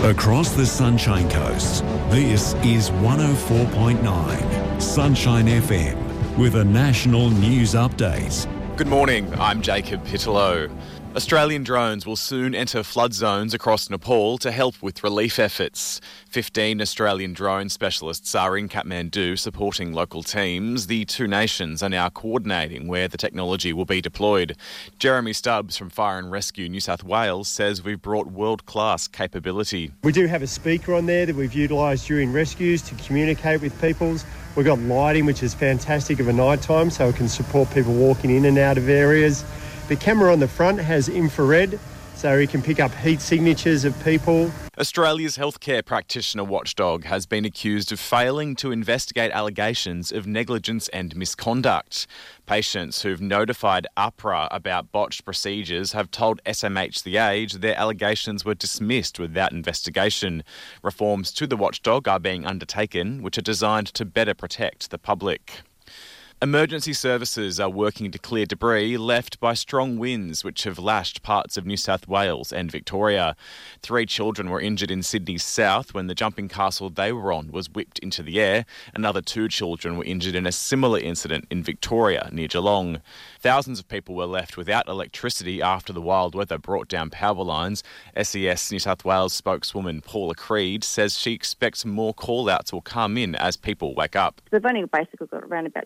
Across the Sunshine Coast, this is 104.9 Sunshine FM with a national news update. Good morning, I'm Jacob Pittello. Australian drones will soon enter flood zones across Nepal to help with relief efforts. 15 Australian drone specialists are in Kathmandu supporting local teams. The two nations are now coordinating where the technology will be deployed. Jeremy Stubbs from Fire and Rescue New South Wales says we've brought world-class capability. We do have a speaker on there that we've utilised during rescues to communicate with people. We've got lighting, which is fantastic of a night time, so it can support people walking in and out of areas. The camera on the front has infrared, so you can pick up heat signatures of people. Australia's healthcare practitioner watchdog has been accused of failing to investigate allegations of negligence and misconduct. Patients who've notified AHPRA about botched procedures have told SMH The Age their allegations were dismissed without investigation. Reforms to the watchdog are being undertaken, which are designed to better protect the public. Emergency services are working to clear debris left by strong winds which have lashed parts of New South Wales and Victoria. 3 children were injured in Sydney's south when the jumping castle they were on was whipped into the air. Another 2 children were injured in a similar incident in Victoria near Geelong. Thousands of people were left without electricity after the wild weather brought down power lines. SES New South Wales spokeswoman Paula Creed says she expects more call-outs will come in as people wake up. We've only basically got around about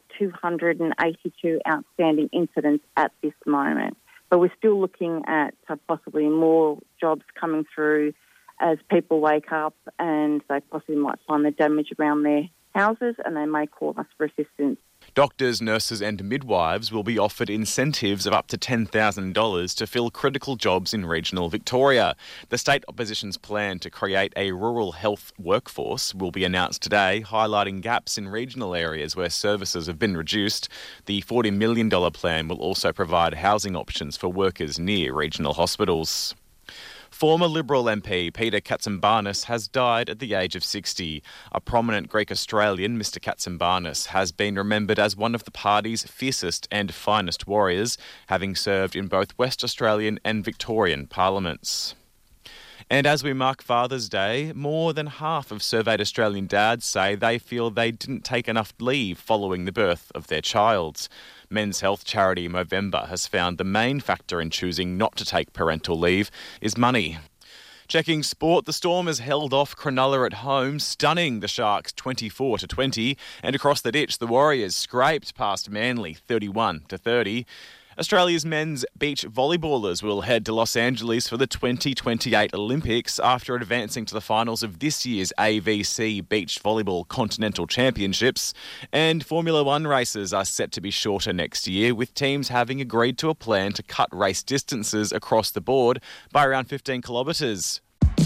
282 outstanding incidents at this moment. But we're still looking at possibly more jobs coming through as people wake up and they possibly might find the damage around their houses and they may call us for assistance. Doctors, nurses and midwives will be offered incentives of up to $10,000 to fill critical jobs in regional Victoria. The state opposition's plan to create a rural health workforce will be announced today, highlighting gaps in regional areas where services have been reduced. The $40 million plan will also provide housing options for workers near regional hospitals. Former Liberal MP Peter Katsimbarnis has died at the age of 60. A prominent Greek-Australian, Mr Katsimbarnis, has been remembered as one of the party's fiercest and finest warriors, having served in both West Australian and Victorian parliaments. And as we mark Father's Day, more than half of surveyed Australian dads say they feel they didn't take enough leave following the birth of their child. Men's health charity Movember has found the main factor in choosing not to take parental leave is money. Checking sport, the Storm has held off Cronulla at home, stunning the Sharks 24-20, and across the ditch the Warriors scraped past Manly 31-30. Australia's men's beach volleyballers will head to Los Angeles for the 2028 Olympics after advancing to the finals of this year's AVC Beach Volleyball Continental Championships. And Formula One races are set to be shorter next year, with teams having agreed to a plan to cut race distances across the board by around 15 kilometres.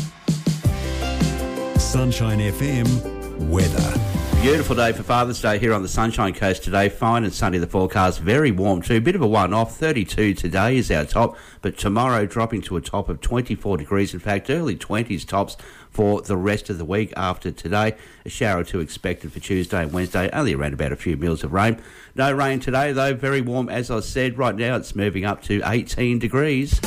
Sunshine FM weather. Beautiful day for Father's Day here on the Sunshine Coast today. Fine and sunny, the forecast. Very warm too. Bit of a one-off. 32 today is our top, but tomorrow dropping to a top of 24 degrees. In fact, early 20s tops for the rest of the week after today. A shower or two expected for Tuesday and Wednesday. Only around about a few mils of rain. No rain today, though. Very warm, as I said. Right now, it's moving up to 18 degrees.